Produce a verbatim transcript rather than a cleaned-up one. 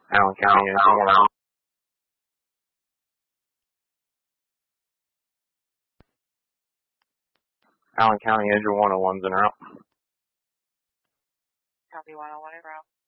Allen County is one of Allen County is your one oh ones en route. Copy one oh one en route.